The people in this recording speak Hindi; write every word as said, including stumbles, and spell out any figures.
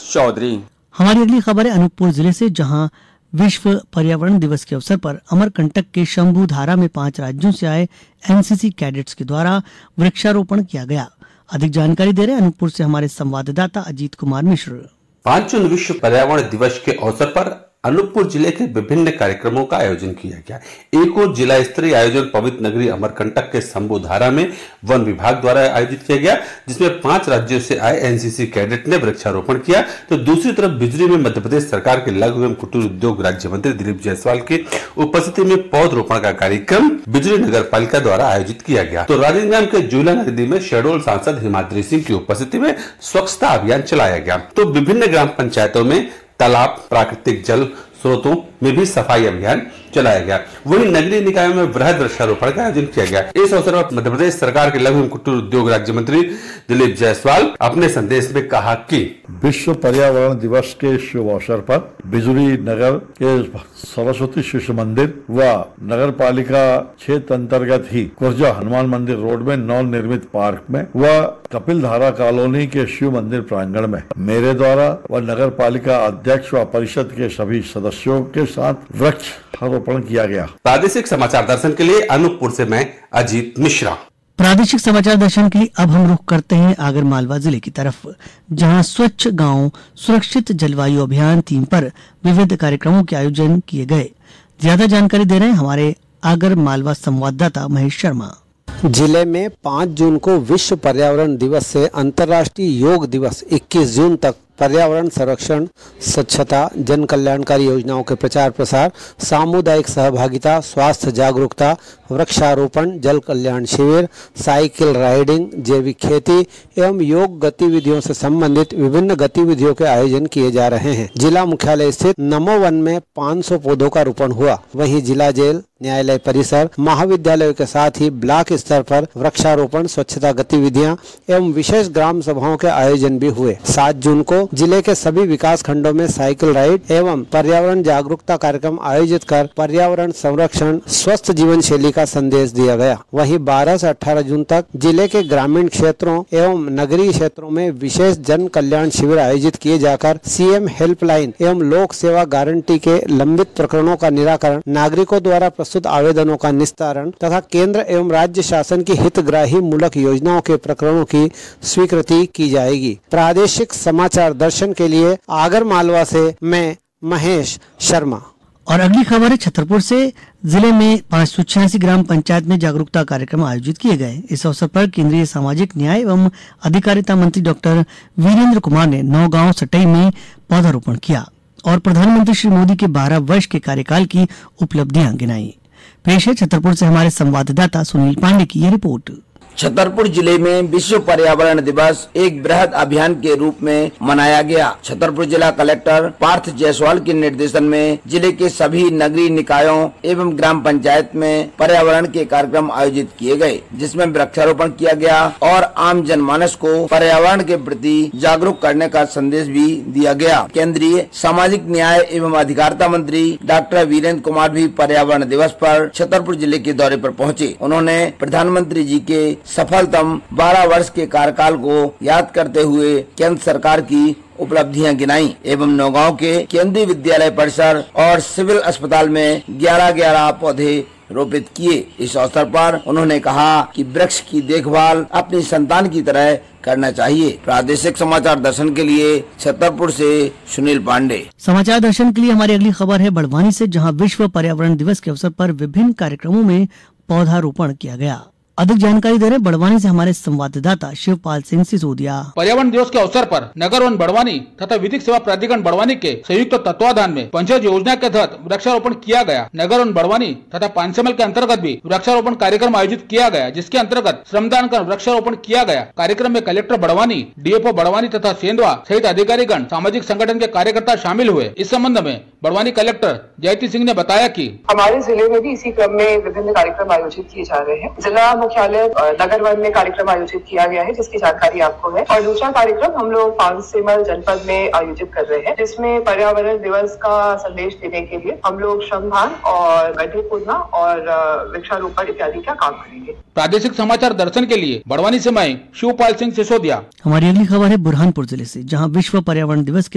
चौधरी। हमारी अगली खबर है अनूपपुर जिले से, जहां विश्व पर्यावरण दिवस के अवसर पर अमरकंटक के शंभू धारा में पांच राज्यों से आए एनसीसी कैडेट्स के द्वारा वृक्षारोपण किया गया। अधिक जानकारी दे रहे हैं अनूपपुर से हमारे संवाददाता अजीत कुमार मिश्र। पांचवें विश्व पर्यावरण दिवस के अवसर पर अनूपपुर जिले के विभिन्न कार्यक्रमों का आयोजन किया गया। एक और जिला स्तरीय आयोजन पवित्र नगरी अमरकंटक के शंभू धारा में वन विभाग द्वारा आयोजित किया गया, जिसमें पांच राज्यों से आए एनसीसी कैडेट ने वृक्षारोपण किया। तो दूसरी तरफ बिजली में मध्य प्रदेश सरकार के लघु एवं कुटीर उद्योग राज्य मंत्री दिलीप जायसवाल की उपस्थिति में पौधरोपण का कार्यक्रम बिजली नगर पालिका द्वारा आयोजित किया गया। तो राजनांदगांव के जूला नदी में शहडोल सांसद हिमाद्री सिंह की उपस्थिति में स्वच्छता अभियान चलाया गया। तो विभिन्न ग्राम पंचायतों में तालाब, प्राकृतिक जल स्रोतों में भी सफाई अभियान चलाया गया। वहीं नगरीय निकायों में वृहद वृक्षारोपण का आयोजन किया गया। इस अवसर पर मध्य प्रदेश सरकार के लघु एवं कुटीर उद्योग राज्य मंत्री दिलीप जायसवाल अपने संदेश में कहा कि विश्व पर्यावरण दिवस के शुभ अवसर पर बिजुली नगर के सरस्वती शिशु मंदिर व नगर पालिका क्षेत्र अंतर्गत ही कुर्जा हनुमान मंदिर रोड में नव निर्मित पार्क में व कपिल धारा कॉलोनी के शिव मंदिर प्रांगण में मेरे द्वारा व नगर पालिका अध्यक्ष व परिषद के सभी सदस्यों के साथ वृक्षारोपण किया गया। प्रादेशिक समाचार दर्शन के लिए अनूपपुर से मैं अजीत मिश्रा। प्रादेशिक समाचार दर्शन के लिए अब हम रुख करते हैं आगर मालवा जिले की तरफ, जहां स्वच्छ गांव सुरक्षित जलवायु अभियान थीम पर विविध कार्यक्रमों के आयोजन किए गए। ज्यादा जानकारी दे रहे हैं हमारे आगर मालवा संवाददाता महेश शर्मा। जिले में पाँच जून को विश्व पर्यावरण दिवस से अंतर्राष्ट्रीय योग दिवस इक्कीस जून तक पर्यावरण संरक्षण, स्वच्छता, जन कल्याणकारी योजनाओं के प्रचार प्रसार, सामुदायिक सहभागिता, स्वास्थ्य जागरूकता, वृक्षारोपण, जल कल्याण शिविर, साइकिल राइडिंग, जैविक खेती एवं योग गतिविधियों से संबंधित विभिन्न गतिविधियों के आयोजन किए जा रहे हैं। जिला मुख्यालय स्थित नमो वन में पाँच सौ पौधों का रोपण हुआ। वहीं जिला जेल, न्यायालय परिसर, महाविद्यालयों के साथ ही ब्लॉक स्तर पर वृक्षारोपण, स्वच्छता गतिविधियां एवं विशेष ग्राम सभाओं के आयोजन भी हुए। सात जून को जिले के सभी विकास खंडों में साइकिल राइड एवं पर्यावरण जागरूकता कार्यक्रम आयोजित कर पर्यावरण संरक्षण, स्वस्थ जीवन शैली का संदेश दिया गया। वहीं बारह से अठारह जून तक जिले के ग्रामीण क्षेत्रों एवं नगरीय क्षेत्रों में विशेष जन कल्याण शिविर आयोजित किए जाकर सीएम हेल्पलाइन एवं लोक सेवा गारंटी के लंबित प्रकरणों का निराकरण, नागरिकों द्वारा प्रस्तुत आवेदनों का निस्तारण तथा केंद्र एवं राज्य शासन की हितग्राही मूलक योजनाओं के प्रकरणों की स्वीकृति की जाएगी। प्रादेशिक समाचार दर्शन के लिए आगर मालवा से मैं महेश शर्मा। और अगली खबर है छतरपुर से। जिले में पाँच सौ छियासी ग्राम पंचायत में जागरूकता कार्यक्रम आयोजित किए गए। इस अवसर पर केंद्रीय सामाजिक न्याय एवं अधिकारिता मंत्री डॉक्टर वीरेंद्र कुमार ने नौगांव सटई में पौधारोपण किया और प्रधानमंत्री श्री मोदी के बारह वर्ष के कार्यकाल की उपलब्धियां गिनाई। पेश है छतरपुर से हमारे संवाददाता सुनील पांडे की यह रिपोर्ट। छतरपुर जिले में विश्व पर्यावरण दिवस एक बृहद अभियान के रूप में मनाया गया। छतरपुर जिला कलेक्टर पार्थ जायसवाल के निर्देशन में जिले के सभी नगरीय निकायों एवं ग्राम पंचायत में पर्यावरण के कार्यक्रम आयोजित किए गए, जिसमें वृक्षारोपण किया गया और आम जनमानस को पर्यावरण के प्रति जागरूक करने का संदेश भी दिया गया। केंद्रीय सामाजिक न्याय एवं अधिकारिता मंत्री डॉक्टर वीरेंद्र कुमार भी पर्यावरण दिवस पर छतरपुर जिले के दौरे पर पहुँचे। उन्होंने प्रधानमंत्री जी के सफलतम बारह वर्ष के कार्यकाल को याद करते हुए केंद्र सरकार की उपलब्धियां गिनाई एवं नौगांव के केंद्रीय विद्यालय परिसर और सिविल अस्पताल में ग्यारह ग्यारह पौधे रोपित किए। इस अवसर पर उन्होंने कहा कि वृक्ष की देखभाल अपनी संतान की तरह करना चाहिए। प्रादेशिक समाचार दर्शन के लिए छतरपुर से सुनील पांडे। समाचार दर्शन के लिए हमारी अगली खबर है बड़वानी से, जहां विश्व पर्यावरण दिवस के अवसर पर विभिन्न कार्यक्रमों में पौधारोपण किया गया। अधिक जानकारी दे रहे बड़वानी से हमारे संवाददाता शिवपाल सिंह सिसोदिया। पर्यावरण दिवस के अवसर पर नगर वन बड़वानी तथा विधिक सेवा प्राधिकरण बड़वानी के संयुक्त तत्वाधान में पंचायत योजना के तहत वृक्षारोपण किया गया। नगर वन बड़वानी तथा पांचमल के अंतर्गत भी वृक्षारोपण कार्यक्रम आयोजित किया गया, जिसके अंतर्गत श्रमदान कर वृक्षारोपण किया गया। कार्यक्रम में कलेक्टर बड़वानी, डीएफओ बड़वानी तथा सेंधवा सहित अधिकारीगण, सामाजिक संगठन के कार्यकर्ता शामिल हुए। इस संबंध में बड़वानी कलेक्टर जयती सिंह ने बताया कि हमारे जिले में भी इसी क्रम में विभिन्न कार्यक्रम आयोजित किए जा रहे हैं। जिला मुख्यालय नगर वन में कार्यक्रम आयोजित किया गया है, जिसकी जानकारी आपको है। और दूसरा कार्यक्रम हम लोग पांचसेमल जनपद में आयोजित कर रहे हैं, जिसमें पर्यावरण दिवस का संदेश देने के लिए हम लोग श्रमदान और गड्ढे खोदना और वृक्षारोपण इत्यादि का काम करेंगे। प्रादेशिक समाचार दर्शन के लिए बड़वानी से मैं शिवपाल सिंह सिसोदिया। हमारी अगली खबर है बुरहानपुर जिले से, जहाँ विश्व पर्यावरण दिवस के